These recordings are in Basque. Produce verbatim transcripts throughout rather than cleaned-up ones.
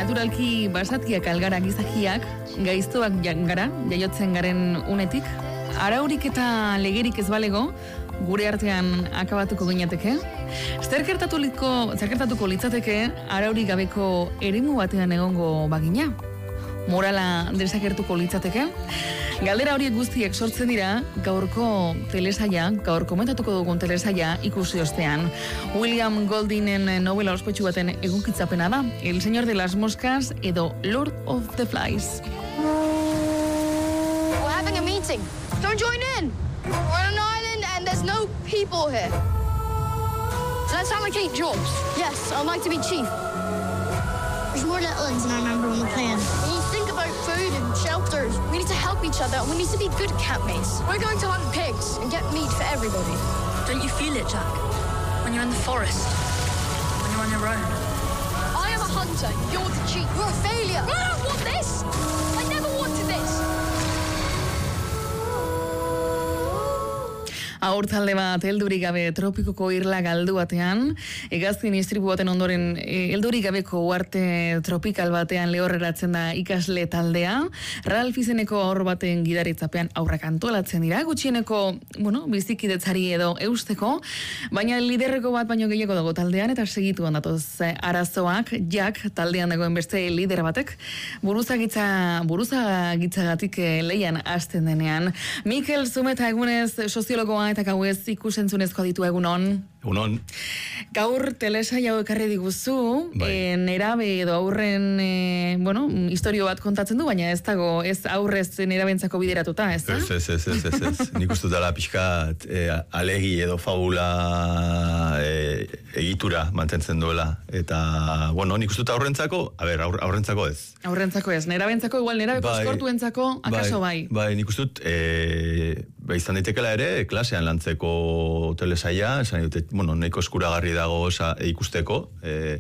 naturalki basatiak algara gizakiak, gaiztoak gara, jaiotzen garen unetik, araurik eta legerik ez balego, gure artean akabatuko ginateke. Zer gertatuko, zer gertatuko litzateke araurik gabeko eremu batean egongo bagina? Morala desagertuko litzateke? Galdera horiek guztiek sortzen dira gaurko telesaia, gaur komentatuko dugun telesaia ikusi ostean. William Goldingen novela ospetsu baten egunkitzapena da, El Señor de las Moscas edo Lord of the Flies. We're having a meeting. Don't join in. We're on an island and there's no people here. Does that sound like eight jobs? Yes, I'd like to be chief. There's more Letlands than I remember on the plan. We need to think about food and shelters. We need to help each other. We need to be good campmates. We're going to hunt pigs and get meat for everybody. Don't you feel it, Jack? When you're in the forest, when you're on your own. I am a hunter. You're the chief. You're a failure. I don't want this. I never wanted this. Aur talde bat heldurik gabe tropikoko irla galdu batean, hegazkin istripu baten ondoren heldurik gabeko uharte tropikal batean lehorreratzen da ikasle taldea. Ralph izeneko haur baten gidaritzapean aurrak antolatzen dira, gutxieneko, bueno, bizikidetzari edo eusteko, baina liderreko bat baino gehiago dago taldean eta segitu ondatoz arazoak. Jack taldean dagoen beste lider batek buruzagitza buruzagitzagatik leian hasten denean. Mikel Zumeta egunez soziologoa eta gauez ikusentzunezko ditu egunon. Egunon. Gaur telesaia hau ekarri diguzu, Bai. e, nerabe edo aurren, e, bueno, historio bat kontatzen du, baina ez dago, ez aurrez nerabentzako bideratuta, ez da? Ez, ez, ez, ez, ez, ez. Nik uste dela pixkat e, alegi edo fabula e, egitura mantentzen duela. Eta, bueno, nik uste dut aurrentzako, a ber, aur, aurrentzako ez. Aurrentzako ez, nerabentzako igual nerabeko Bai. eskortuentzako, akaso bai? Bai, nik uste dut, e, bai, izan daitekela ere, klasean lantzeko telesaia, esan dute, bueno, nahiko eskuragarri dago osa, e, ikusteko, e,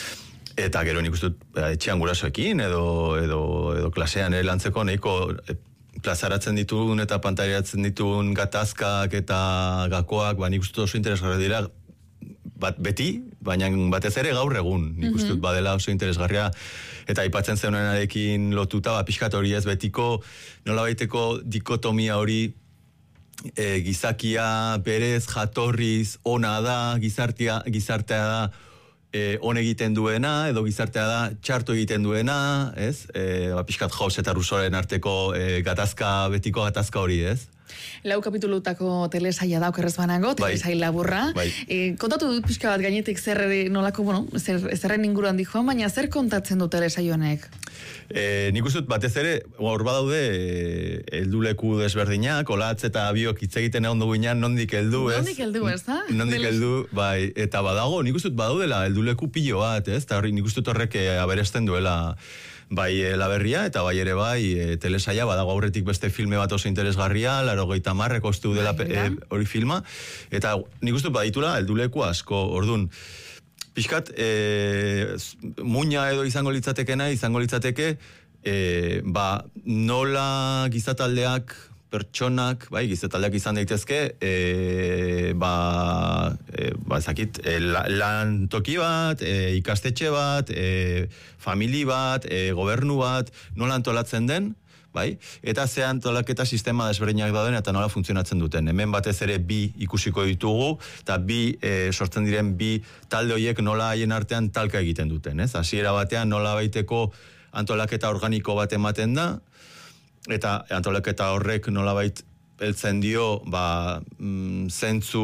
eta gero nik uste dut, e, etxean gurasoekin, edo, edo, edo klasean ere lantzeko nahiko e, plazaratzen ditun eta pantallatzen ditun gatazkak eta gakoak, ba, nik uste dut oso interesgarri dira, bat beti, baina batez ere gaur egun, nik uste dut badela oso interesgarria, eta aipatzen zeunenarekin lotuta, ba, pixkat hori ez betiko, nola baiteko dikotomia hori, E, gizakia berez jatorriz ona da, gizartea, gizartea da e, on egiten duena, edo gizartea da txarto egiten duena, ez? E, ba, pixkat Jaus eta Rusoren arteko e, gatazka, betiko gatazka hori, ez? Lau kapitulutako telesaia dauk errez banago, telesaia laburra. Bai. E, kontatu dut pixka bat gainetik zer nolako, bueno, zer, zerren inguruan dijoan, baina zer kontatzen du telesaia honek? E, nik uste dut batez ere, hor badaude e, helduleku desberdinak, olatz eta biok hitz egiten egon duguinan, nondik heldu, ez? Nondik heldu, ez da? Nondik heldu, bai, eta badago, nik uste dut badaudela helduleku pilo bat, ez? Eta hori nik uste dut horrek aberesten duela bai e, laberria, eta bai ere bai e, telesaia, badago aurretik beste filme bat oso interesgarria, laurogeita hamar ekostu dela e, hori filma, eta nik uste dut baditula helduleku asko, ordun. Pixkat, e, muina edo izango litzatekena, izango litzateke, e, ba, nola gizataldeak, pertsonak, bai, gizataldeak izan daitezke, e, ba, e, ba, ezakit, e, la, lan toki bat, e, ikastetxe bat, e, famili bat, e, gobernu bat, nola antolatzen den, bai? Eta ze antolaketa sistema desberdinak dauden eta nola funtzionatzen duten. Hemen batez ere bi ikusiko ditugu, eta bi e, sortzen diren bi talde horiek nola haien artean talka egiten duten, ez? Hasiera batean nola baiteko antolaketa organiko bat ematen da, eta antolaketa horrek nolabait heltzen dio ba, mm, zentzu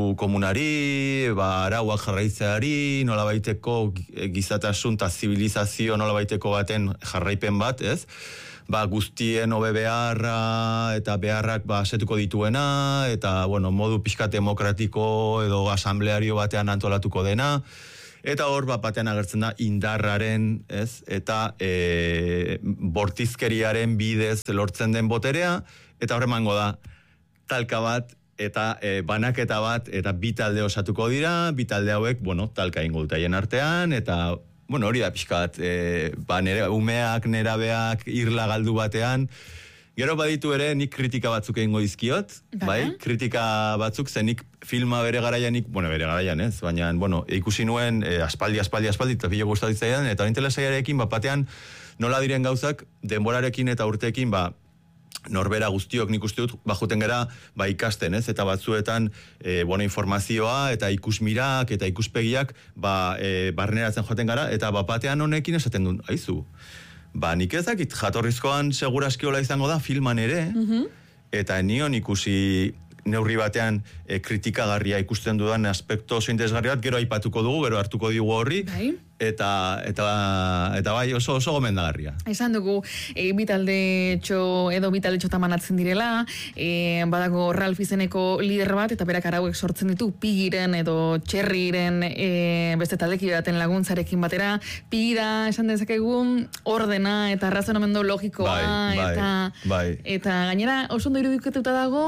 komunari, ba, arauak jarraitzeari, nolabaiteko gizatasun eta zibilizazio nolabaiteko baten jarraipen bat, ez? Ba, guztien hobe beharra eta beharrak ba, asetuko dituena, eta bueno, modu pixka demokratiko edo asambleario batean antolatuko dena, eta hor bat batean agertzen da indarraren, ez? Eta e, bortizkeriaren bidez lortzen den boterea, eta hor emango da talka bat, eta e, banaketa bat, eta bi talde osatuko dira, bi talde hauek, bueno, talka ingo dut haien artean, eta bueno, hori da pixkat, e, ba, nere, umeak, nerabeak, irla galdu batean, Gero baditu ere nik kritika batzuk egingo dizkiot, bai? Kritika batzuk, zen nik filma bere garaianik, bueno, bere garaian ez, baina, bueno, ikusi nuen eh, aspaldi, aspaldi, aspaldi, eta pilo gustatu zitzaidan, eta orain telesailarekin, ba, batean, nola diren gauzak, denborarekin eta urteekin, ba, norbera guztiok nik uste dut, bajuten gara, ba, ikasten, ez? Eta batzuetan, e, bueno, informazioa, eta ikusmirak, eta ikuspegiak, ba, e, barneratzen joaten gara, eta bapatean honekin esaten duen, aizu, ba, nik ezakit, jatorrizkoan seguraskiola izango da, filman ere, mm-hmm. eta nion ikusi neurri batean e, kritikagarria ikusten dudan aspektu oso interesgarri bat, gero aipatuko dugu, gero hartuko digu horri, bai. Eta, eta, eta bai oso oso gomendagarria. Esan dugu, e, bitalde txo, edo bitalde txo tamanatzen direla, e, badago Ralph izeneko lider bat, eta berak arauek sortzen ditu, Pigiren edo Cherryren e, beste taldeki baten laguntzarekin batera. Pigi da, esan dezakegu, ordena eta razonamendu logikoa, bai, bai, eta, bai. eta gainera oso ondo irudiketuta dago,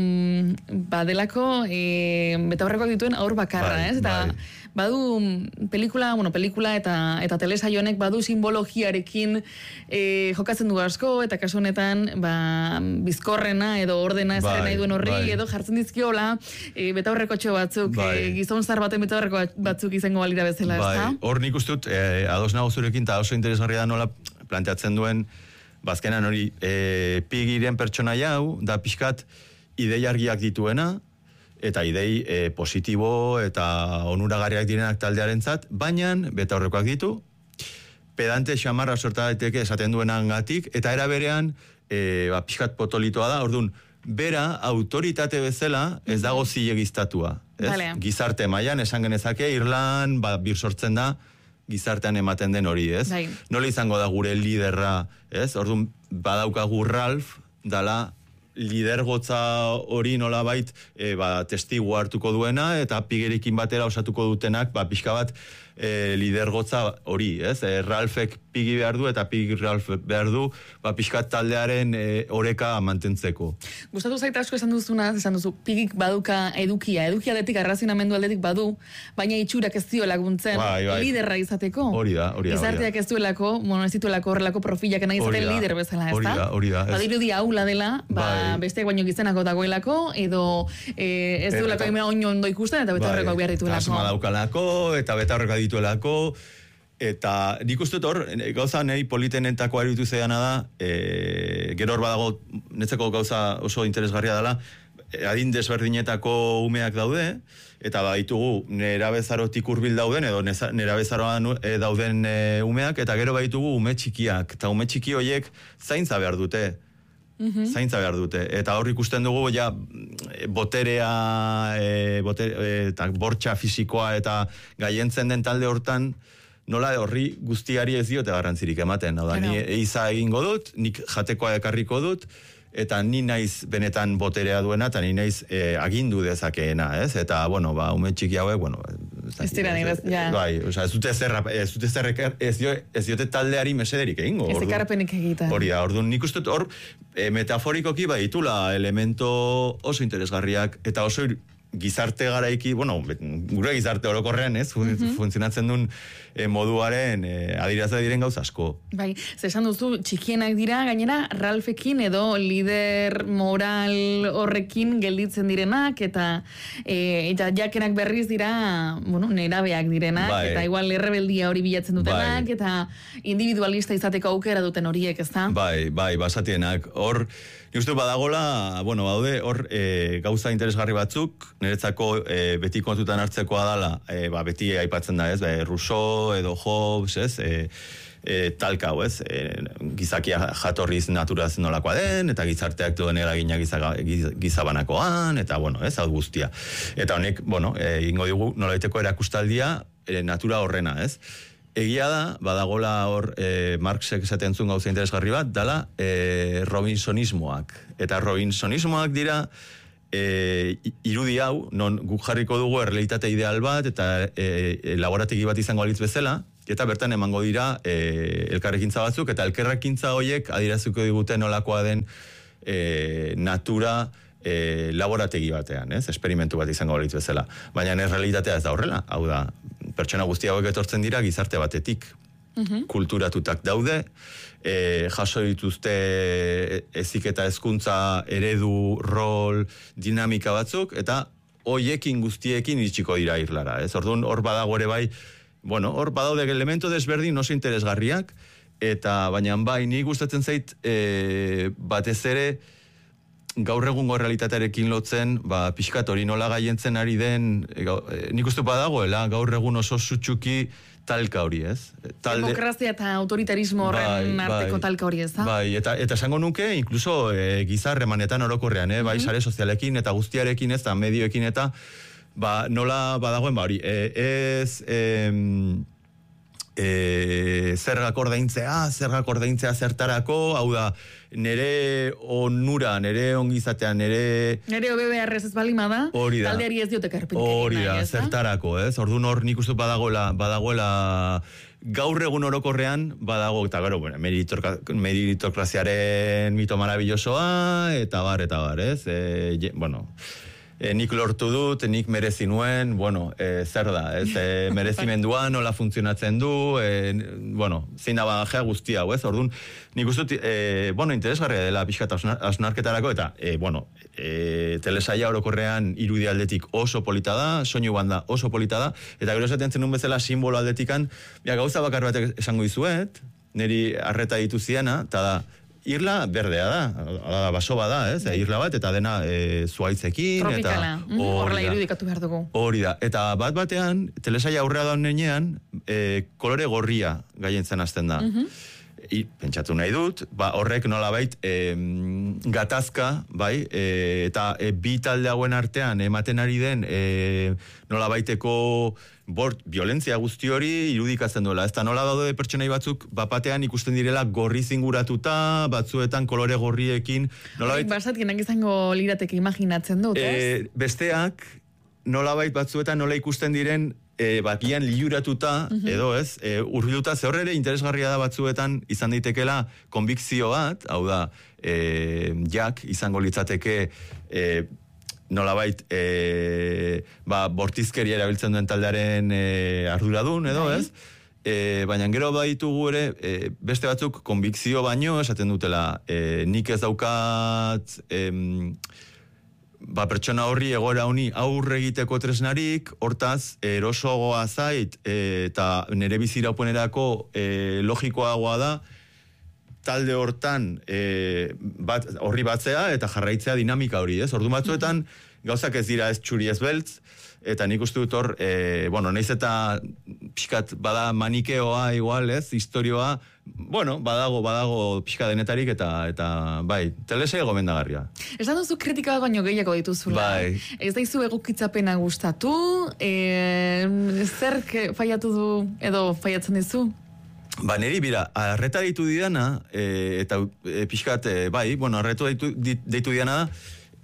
mm, badelako e, betaurrekoak dituen aur bakarra, bai, ez? Eta bai. badu pelikula, bueno, pelikula eta eta telesaionek badu simbologiarekin e, jokatzen du asko, eta kasu honetan ba, bizkorrena edo ordena ezaren bai, nahi duen horri, bai. edo jartzen dizkiola e, betaurrekotxo batzuk, bai. e, gizon zar baten betaurreko batzuk izango balira bezala, bai. ezta? Hor nik uste dut, eh, ados nago zurekin, eta oso interesgarria da nola planteatzen duen, bazkenan hori, eh, Pigiren pertsonaia hau, da pixkat idei argiak dituena, eta idei e, positibo eta onuragarriak direnak taldearentzat, baina beta horrekoak ditu, pedante xamarra sorta daiteke esaten duenangatik, eta era berean e, ba, pixkat potolitoa da, orduan, bera autoritate bezala ez dago zilegiztatua. Ez? Vale. Gizarte mailan esan genezake, Irlan ba, bir sortzen da, gizartean ematen den hori, ez? Bai. Nola izango da gure liderra, ez? Orduan, badaukagu Ralph, dala, lidergotza hori nolabait e, ba, testigu hartuko duena, eta Pigerekin batera osatuko dutenak, ba, pixka bat e, lidergotza hori, ez? E, Ralphek Pigi behar du, eta Pigi Ralph behar du, ba, pixka taldearen e, oreka mantentzeko. Gustatu zaita asko esan duzuna, esan duzu, Pigik baduka edukia, edukia aldetik, arrazionamendu aldetik badu, baina itxurak ez dio laguntzen, bai, bai. liderra izateko. Hori da, hori da. Gizarteak ez duelako, bueno, ez dituelako horrelako profilak nahi izaten lider bezala, ez hori da, hori da. Badirudi haula dela, ba, bai. Besteak baino gizenako dagoelako, edo e, ez duelako imena oino ondo ikusten, eta beta horrekoak behar dituelako. Asma daukalako, eta beta horreka dituelako, eta nik uste hor, gauza nahi politenetako aritu zeiana da, e, gero hor badago, netzeko gauza oso interesgarria dela, adin desberdinetako umeak daude, eta baditugu nerabezarotik hurbil dauden, edo nerabezaroan e, dauden e, umeak, eta gero baditugu ume txikiak, eta ume txiki horiek zaintza behar dute. Mm-hmm. Zaintza behar dute. Eta hor ikusten dugu ja boterea, e, botere, e, eta bortxa fisikoa eta gaientzen den talde hortan, nola horri guztiari ez diote garrantzirik ematen. Hau da, ni eiza egingo dut, nik jatekoa ekarriko dut, eta ni naiz benetan boterea duena, eta ni naiz e, agindu dezakeena, ez? Eta, bueno, ba, ume txiki hauek, bueno, ez dira nire, ja. Bai, oza, ez dute zerra, ez dute zerra, ez, dio, ez diote taldeari mesederik egingo. Ez ekarpenik egiten. Hori da, orduan nik uste hor, e, metaforikoki baditula elemento oso interesgarriak, eta oso gizarte garaiki, bueno, gure gizarte orokorrean, ez, mm-hmm. funtzionatzen duen e, moduaren e, adirazte diren gauz asko. Bai, zesan duzu, txikienak dira, gainera, Ralphekin edo lider moral horrekin gelditzen direnak, eta, e, eta jakenak berriz dira, bueno, nerabeak direnak, bai. Eta igual errebeldia hori bilatzen dutenak, bai. Eta individualista izateko aukera duten horiek, ez da? Bai, bai, basatienak. Hor, nik uste badagola, bueno, badaude, hor e, gauza interesgarri batzuk, niretzako e, beti kontutan hartzekoa dala, e, ba, beti aipatzen da, ez, ba, Rousseau edo Hobbes, ez, e, e, talka, ez, e, gizakia jatorriz naturaz nolakoa den, eta gizarteak duen eragina gizabanakoan, eta, bueno, ez, hau guztia. Eta honek, bueno, e, ingo digu, nolaiteko erakustaldia, e, natura horrena, ez. Egia da, badagola hor e, Marxek esaten zuen gauza interesgarri bat, dala e, Robinsonismoak. Eta Robinsonismoak dira e, irudi hau, non guk jarriko dugu errealitate ideal bat, eta e, laborategi bat izango alitz bezala, eta bertan emango dira e, elkarrekintza batzuk, eta elkarrekintza horiek adirazuko diguten nolakoa den e, natura e, laborategi batean, ez? Esperimentu bat izango alitz bezala. Baina errealitatea ez da horrela, hau da, pertsona guzti hauek etortzen dira gizarte batetik. Mhm. kulturatutak daude, e, jaso dituzte heziketa hezkuntza eredu, rol, dinamika batzuk, eta hoiekin guztiekin iritsiko dira Irlara, ez? Orduan, hor badago ere bai, bueno, hor badaude elemento desberdin oso interesgarriak, eta baina bai, ni gustatzen zait e, batez ere gaur egungo realitatearekin lotzen, ba, pixkat hori nola gaientzen ari den, e, e, nik uste badagoela, gaur egun oso sutsuki talka hori, ez? Talde... Demokrazia eta autoritarismo horren bai, arteko bai, talka hori, ez da? Bai, eta, eta esango nuke, inkluso e, gizarremanetan orokorrean, eh? Bai, sare sozialekin eta guztiarekin, ez da, medioekin eta, ba, nola badagoen, ba, hori, e, ez... E, E, zergak ordaintzea, zergak ordaintzea zertarako, hau da, nere onura, nere ongizatea, nere... Nere O B B R ez balima da, taldeari ez diote karpenik egin nahi, hori da, zertarako, ez? Orduan hor nik uste badagoela, badagoela gaur egun orokorrean, badago, eta gero, bueno, meritokraziaren mito maravillosoa, eta bar, eta bar, ez? E, je, bueno... E, nik lortu dut, nik merezi nuen, bueno, e, zer da, ez, e, merezimendua nola funtzionatzen du, e, bueno, zein da bagajea guztia, ez, orduan, nik uste dut, e, bueno, interesgarria dela pixka eta hausnarketarako, eta, e, bueno, e, telesaia orokorrean irudi aldetik oso polita da, soinu banda oso polita da, eta gero esaten zenun bezala simbolo aldetikan, ja, gauza bakar batek esango dizuet, niri arreta ditu ziana, eta da, Irla berdea da, da baso bada, ez? E, irla bat, eta dena e, zuaitzekin. Tropikala, horrela irudikatu behar dugu. Hori da, eta bat batean, telesaia aurrea da nenean, e, kolore gorria gaientzen hasten da. Uh-huh. I, pentsatu nahi dut, ba, horrek nolabait e, gatazka, bai, e, eta e, bi talde hauen artean ematen ari den e, nolabaiteko bort, violentzia guzti hori irudikatzen duela. Ez da nola daude pertsonai batzuk bapatean ikusten direla gorri zinguratuta, batzuetan kolore gorriekin. Nolabait, basatienak izango lirateke imaginatzen dut, ez? E, besteak nolabait batzuetan nola ikusten diren E, bakian liuratuta, uh-huh. edo ez, e, urbiluta, ze horre interesgarria da batzuetan izan daitekela konbikzio bat, hau da, e, jak izango litzateke e, nolabait e, ba, bortizkeria erabiltzen duen taldearen e, arduradun, edo ez, e, baina gero baitugu ere, e, beste batzuk konbikzio baino, esaten dutela, e, nik ez daukat... E, ba, pertsona horri egoera honi aurre egiteko tresnarik, hortaz, erosoagoa zait, e, eta nire biziraupenerako e, logikoagoa da, talde hortan e, bat, horri batzea eta jarraitzea dinamika hori, ez? Ordu batzuetan, gauzak ez dira ez txuri ez beltz, eta nik uste dut hor, e, bueno, naiz eta pixkat bada manikeoa igual, ez? Historioa, bueno, badago, badago pixka denetarik, eta, eta bai, telesai gomendagarria. Esan duzu kritika baino gehiago dituzula. Bai. Ez daizu egokitzapena gustatu, e, zerk faiatu du, edo faiatzen dizu? Ba, niri, bira, arreta deitu didana, e, eta e, pixkat, e, bai, bueno, arretu deitu, deitu didana da,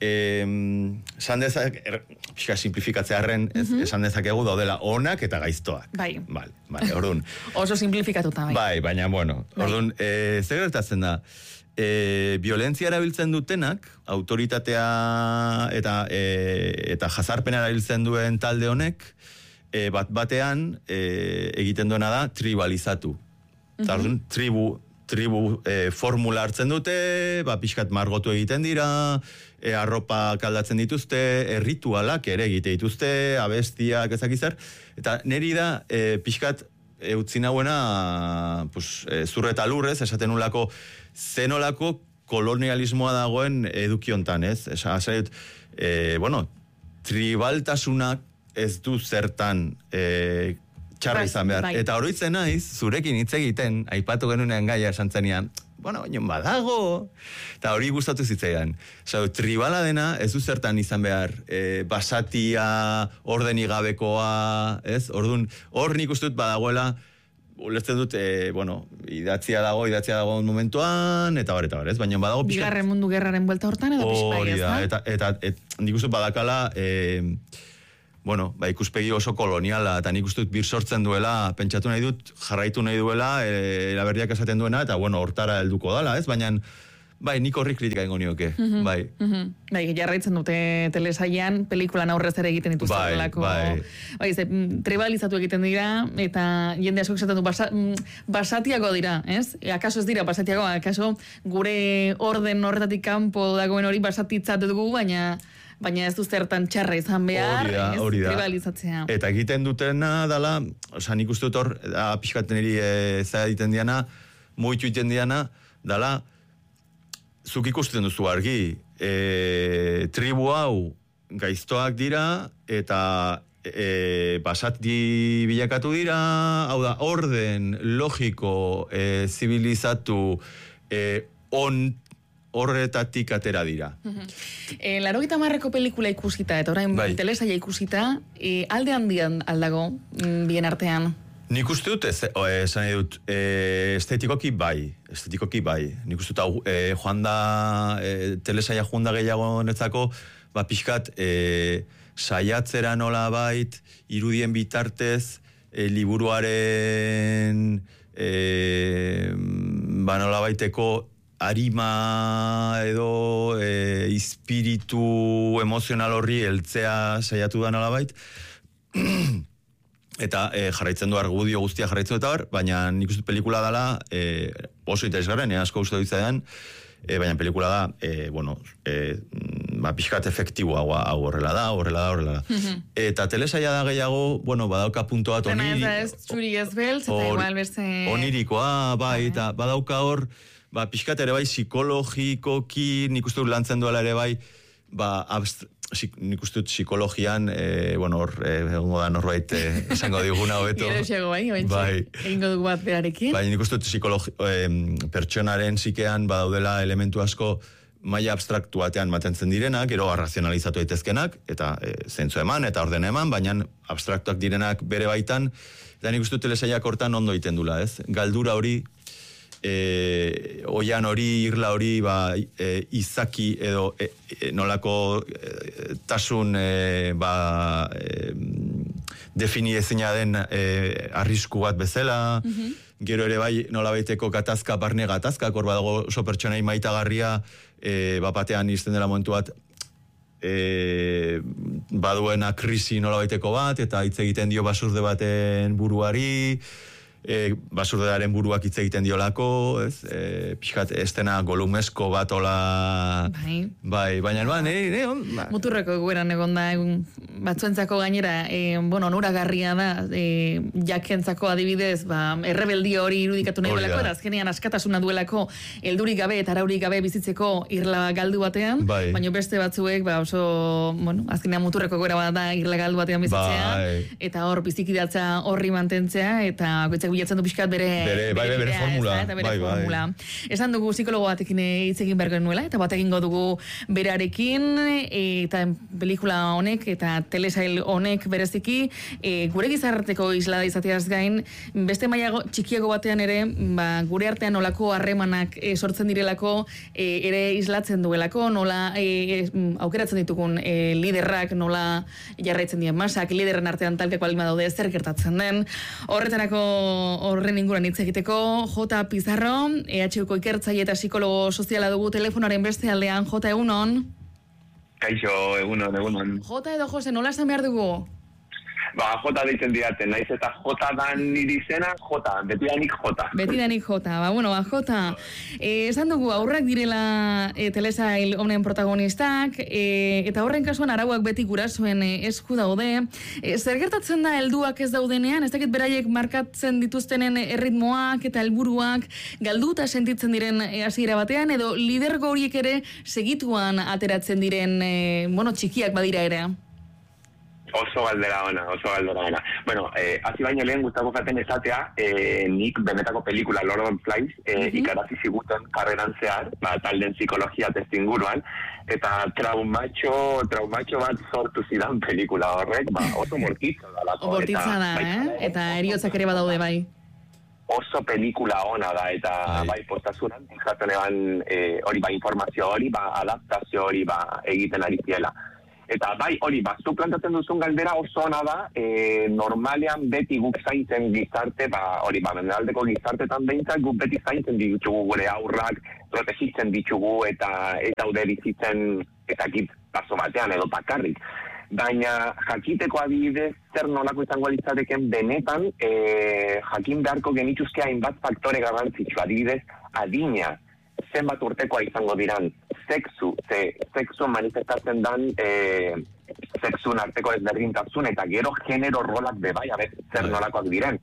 esan dezak, er, pixka simplifikatzearen, uh-huh. esan dezakegu daudela onak eta gaiztoak. Bai. Vale, vale, orduan. Oso simplifikatuta, bai. Bai, baina, bueno, bai. Orduan, e, zer gertatzen da, e, violentzia erabiltzen dutenak, autoritatea eta, e, eta jazarpena erabiltzen duen talde honek, e, bat batean e, egiten duena da tribalizatu. Uh-huh. Orduan, tribu, tribu e, formula hartzen dute, ba, pixkat margotu egiten dira, e, arropa kaldatzen dituzte, e, ritualak ere egite dituzte, abestiak ezakizar, eta niri da e, pixkat e, utzi nauena pues, e, zurre eta lurrez, esaten nolako zenolako kolonialismoa dagoen edukiontan, ez? Esa, e, bueno, tribaltasunak ez du zertan e, txarra izan behar. Bai. Eta oroitzen naiz, zurekin hitz egiten, aipatu genunean gaia esan zenean, bueno, baina badago, eta hori gustatu zitzaidan. Zau, tribala dena, ez du zertan izan behar, e, basatia, ordeni gabekoa, ez? Orduan, hor nik uste dut badagoela, ulertzen dut, e, bueno, idatzia dago, idatzia dago momentuan, eta bar, eta bar, ez? Baina badago pixka... Bigarren mundu gerraren buelta hortan, edo pixka, hori da, eta, eta, eta, nik uste dut badakala, e, bueno, ba, ikuspegi oso koloniala, eta nik uste dut bir sortzen duela, pentsatu nahi dut, jarraitu nahi duela, e, eraberriak esaten duena, eta, bueno, hortara helduko dala, ez? Baina, bai, nik horri kritika ingo nioke, Mhm, bai. mhm. Bai, jarraitzen dute telesailan, pelikulan aurrez ere egiten dituzte Bai, horrelako. bai. Bai, ze, mm, tribalizatu egiten dira, eta jende asko esaten du basa, mm, basatiago dira, ez? E, akaso ez dira basatiago, akaso gure orden horretatik kanpo dagoen hori basatitzat dugu, baina baina ez du zertan txarra izan behar, Hori da, ez hori da. tribalizatzea. Eta egiten dutena dala, oza, nik uste dut hor, da, pixkaten eri e, zera egiten diana, mugitu egiten diana, dala, zuk ikusten duzu argi, e, tribu hau gaiztoak dira, eta e, basati bilakatu dira, hau da, orden logiko, e, zibilizatu, e, on horretatik atera dira. E, Larogeita hamarreko pelikula ikusita, eta orain Bai. telesaia ikusita, e, alde handian aldago, mm, bien artean. Nik uste dut, ez, o, esan nahi dut, e, estetikoki bai, estetikoki bai. Nik uste dut, hau, e, joan da, e, telesaia joan da gehiago netzako, ba, pixkat, e, saiatzera nola bait, irudien bitartez, e, liburuaren, e, ba, nola baiteko, arima edo e, espiritu emozional horri heltzea saiatu da nolabait. Eta e, jarraitzen du argudio guztia jarraitzen eta bar, baina nik uste pelikula dela e, oso interesgarren, e, asko uste duitzen, e, baina pelikula da, e, bueno, e, ba, pixkat efektiboa hau horrela da, horrela da, horrela da. Eta telesaia da gehiago, bueno, badauka punto bat Dena ez oniri... da ez txuri ez beltz, eta hor- igual beste... Onirikoa, bai, eta badauka hor, ba, pixkat ere bai, psikologikoki, nik uste dut lantzen duela ere bai, ba, abst- psik- nik uste dut psikologian, e, bueno, hor, e, egongo da norbait e, esango diguna hobeto. Gero xego bai, ointxe, Bai. egingo dugu bat berarekin. Bai, nik uste dut psikologi, e, pertsonaren sikean badaudela elementu asko maila abstraktu batean mantentzen direnak, gero arrazionalizatu daitezkenak, eta e, zentzu eman, eta orden eman, baina abstraktuak direnak bere baitan, eta nik uste dut telesaiak hortan ondo egiten dula, ez? Galdura hori, e, oian hori, irla hori, ba, e, izaki edo e, e, nolako e, tasun e, ba, e, defini ezina den e, arrisku bat bezala, gero ere bai nolabaiteko gatazka, barne gatazka, hor badago oso pertsonai maitagarria, e, bapatean izten dela momentu bat, e, baduena krisi nolabaiteko bat, eta hitz egiten dio basurde baten buruari, e, basurdearen buruak hitz egiten diolako, ez? E, pixkat, estena golumesko bat ola... Bai. Bai, baina, ba, ne, ne, on, ba. Muturreko egoeran egon da, egun batzuentzako gainera, e, bueno, onuragarria da, e, jakentzako adibidez, ba, errebeldio hori irudikatu nahi Hori duelako, da. eta azkenean askatasuna duelako, heldurik gabe eta araurik gabe bizitzeko irla galdu batean, Bai. baina beste batzuek, ba, oso, bueno, azkenean muturreko egoera bat da irla galdu batean bizitzea, Bai. eta hor bizikidatza horri mantentzea, eta goitzak bilatzen du pixkat bere... Bere- bai, bai, bere bidea, formula, ez da, eta bere bai, bai. formula. Esan dugu psikologo batekin eh, hitz egin behar genuela, eta bat egingo dugu berarekin, eh, eta pelikula honek, eta telesail honek bereziki, eh, gure gizarteko islada izateaz gain, beste mailago txikiago batean ere, ba, gure artean nolako harremanak eh, sortzen direlako, eh, ere islatzen duelako, nola eh, eh, aukeratzen ditugun eh, liderrak, nola jarraitzen dien masak, lideren artean talkeko alima daude zer gertatzen den, horretarako horren inguruan hitz egiteko, J. Pizarro, E H Uko ikertzaile eta psikologo soziala dugu telefonoaren beste aldean. J. egunon. Kaixo, egunon, egunon. J. edo Jose, nola esan behar dugu? Ba, Jota deitzen diaten, naiz eta Jota dan niri izena, Jota, betidanik Jota. Betidanik J. Ba, bueno, ba, J. Eh, esan dugu, aurrak direla eh, telesail honen protagonistak, eh, eta horren kasuan arauak beti gurasoen eh, esku daude. Eh, zer gertatzen da helduak ez daudenean, ez dakit beraiek markatzen dituztenen erritmoak eta helburuak galduta sentitzen diren eh, hasiera batean, edo lidergo horiek ere segituan ateratzen diren, eh, bueno, txikiak badira ere. Oso galdera ona, oso galdera ona. Bueno, eh, hasi baino lehen gustako jaten esatea, eh, nik benetako pelikula Lord of the Flies eh, ikarazi ziguten karreran zehar, ba, talden psikologia testinguruan, eta traumatxo, traumatxo bat sortu zidan pelikula horrek, ba, oso mortitza dalako. Bortitza da, eh? Eta eriotzak ere badaude bai. Oso pelikula ona da, eta Bai. bai, postasunan, jaten eban, eh, hori ba, informazio hori, ba, adaptazio hori, ba, egiten ari ziela. Eta bai, hori, ba, zu plantatzen duzun galdera oso ona da, e, normalean beti guk zaintzen gizarte, ba, hori, ba, mendebaldeko gizartetan behintzat, guk beti zaintzen ditugu gure aurrak, protegitzen ditugu eta eta ude bizitzen ezakit paso batean edo bakarrik. Baina jakiteko adibidez, zer nolako izango litzateken benetan, e, jakin beharko genituzke hainbat faktore garrantzitsu, adibidez, adina, zenbat urtekoa izango diran, sexu, ze sexu manifestatzen dan e, sexun arteko ezberdintasun eta gero genero rolak bebai, abez, zer nolakoak diren.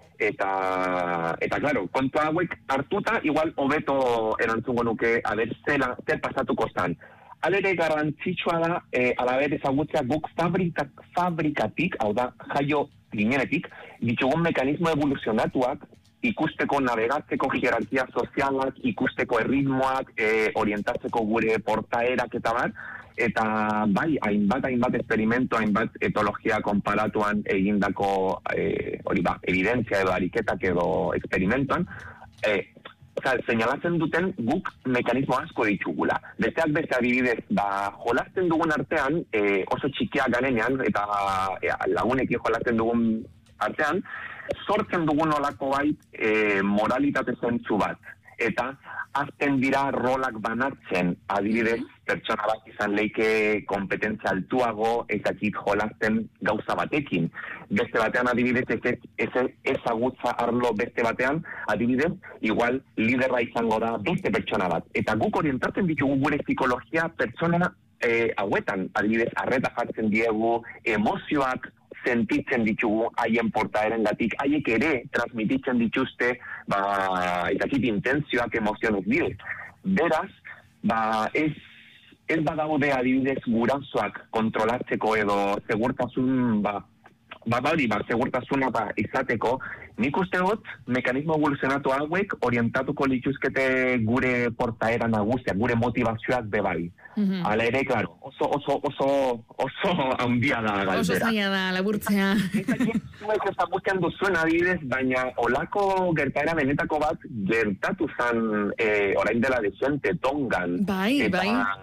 Eta, eta claro, kontu hauek hartuta, igual hobeto erantzungo nuke, abez, zela, zer pasatuko zan. Alere garrantzitsua da, e, alaber ezagutzea guk fabrika, fabrikatik, hau da, jaio ginenetik, ditugun mekanismo evoluzionatuak, ikusteko navegatzeko hierarkia sozialak, ikusteko erritmoak, e, orientatzeko gure portaerak eta bat, eta bai, hainbat, hainbat experimento, hainbat etologia konparatuan egindako e, hori ba, evidentzia edo ariketak edo experimentoan, e, oza, señalatzen duten guk mekanismo asko ditugula. Besteak beste adibidez, ba, jolasten dugun artean, e, oso txikiak garenean, eta e, lagunekin jolasten dugun artean, sortzen dugun olako bait e, moralitate zentzu bat. Eta azten dira rolak banatzen, adibidez, pertsona bat izan leike kompetentzia altuago ezakit jolasten gauza batekin. Beste batean adibidez, ez, ez, ezagutza arlo beste batean, adibidez, igual liderra izango da beste pertsona bat. Eta guk orientatzen ditugu gure psikologia pertsona e, hauetan, adibidez, arreta jartzen diegu, emozioak, sentitzen ditugu haien portaeren gatik, haiek ere transmititzen dituzte, ba, ezakit intentzioak, emozionuk dire. Beraz, ba, ez, ez badaude adibidez gurasoak kontrolatzeko edo segurtasun, ba, ba, hori, ba, segurtasuna ba, izateko, nik uste dut, mekanismo evoluzionatu hauek orientatuko lituzkete gure portaera nagusia, gure motivazioak bebai. Mm-hmm. Hala ere, claro, oso, oso, oso, oso handia da galdera. Oso zaila da, laburtzea. Eta zuek ezagutzen duzuen adibidez, baina olako gertaera benetako bat gertatu zan e, orain dela dezente Tongan. Bai, eta,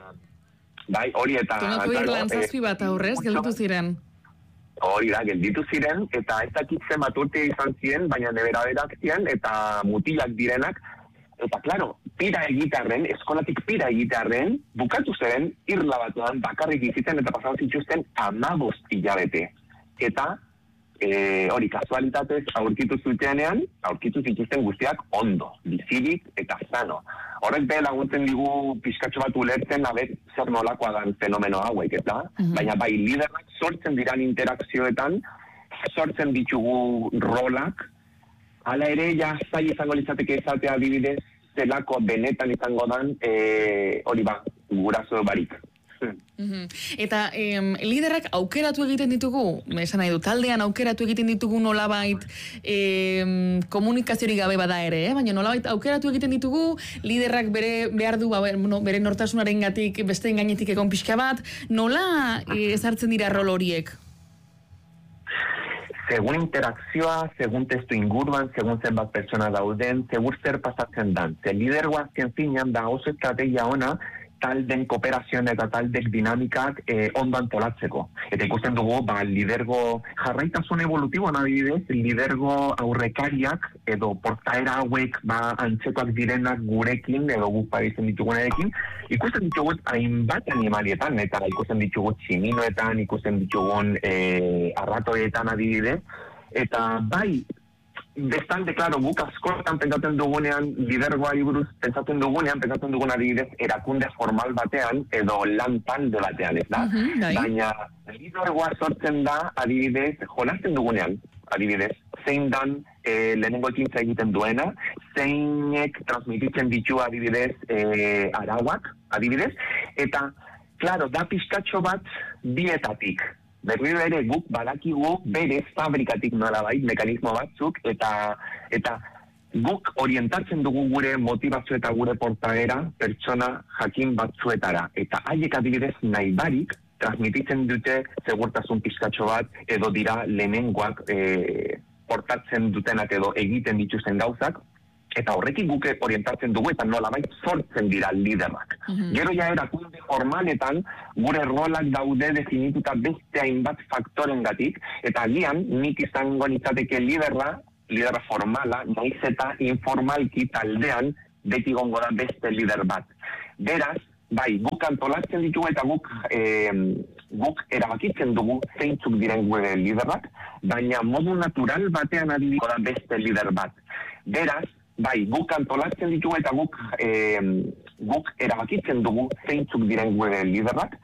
bai. Bai, hori eta... Tongako irlan zazpi bat aurrez, gelditu ziren. Hori da, gelditu ziren, eta ez dakitzen bat urte izan ziren, baina nebera berak ziren, eta mutilak direnak. Eta, klaro, pira egitarren, eskolatik pira egitarren, bukatu ziren, irla batuan, bakarrik izitzen eta pasan zituzten amabost hilabete. Eta, e, hori, kasualitatez, aurkitu zutenean, aurkitu zituzten guztiak ondo, bizirik eta sano. Horrek be laguntzen digu pizkatxo bat ulertzen, abez, zer nolakoa dan fenomeno hauek, eta, mm-hmm. baina bai, liderrak sortzen diran interakzioetan, sortzen ditugu rolak, hala ere, ja, zai izango litzateke ezatea adibidez, zelako benetan izango dan, e, hori ba, guraso barik. Mm-hmm. Eta em, liderrak aukeratu egiten ditugu, esan nahi du, taldean aukeratu egiten ditugu nolabait em, komunikaziorik gabe bada ere, eh? Baina nolabait aukeratu egiten ditugu, liderrak bere behar du, ba, no, bere nortasunaren gatik, besteen gainetik egon pixka bat, nola e, ezartzen dira rol horiek? Segun interakzioa, segun testu inguruan, segun zenbat pertsona dauden, segur zer pasatzen dan. Ze lidergoa azken finean da oso estrategia ona, talden kooperazioan eta taldek dinamikak eh, ondo antolatzeko. Eta ikusten dugu, ba, lidergo jarraitasun evolutiboan adibidez, lidergo aurrekariak edo portaera hauek ba, antzekoak direnak gurekin edo guk paritzen ditugunerekin, ikusten ditugu hainbat animalietan, eta ikusten ditugu tximinoetan, ikusten ditugun eh, arratoietan adibidez, eta bai, bestalde, klaro, guk askotan pentsatzen dugunean, lidergoari buruz pentsatzen dugunean, pentsatzen dugun adibidez, erakunde formal batean, edo lan talde batean, ez da? Uh-huh, baina, lidergoa sortzen da, adibidez, jolasten dugunean, adibidez, zein dan e, lehenengo ekintza egiten duena, zeinek transmititzen ditu adibidez e, arauak, adibidez, eta, klaro, da pizkatxo bat bietatik. Berriro ere guk badakigu berez fabrikatik nolabait mekanismo batzuk eta eta guk orientatzen dugu gure motivazio eta gure portaera pertsona jakin batzuetara. Eta haiek adibidez nahi barik transmititzen dute segurtasun pizkatxo bat edo dira lehenengoak e, portatzen dutenak edo egiten dituzten gauzak. Eta horrekin guk orientatzen dugu eta nolabait sortzen dira liderrak. Mm-hmm. Gero ja erakunde formaletan gure rolak daude definituta beste hainbat faktorengatik, eta agian nik izango nitzateke liderra, liderra formala, naiz eta informalki taldean beti gongo da beste lider bat. Beraz, bai, guk antolatzen ditugu eta guk eh, guk erabakitzen dugu zeintzuk diren gure liderrak, baina modu natural batean adibiko da beste lider bat. Beraz, bai, guk antolatzen ditugu eta guk eh, guk erabakitzen dugu zeintzuk diren gure liderrak,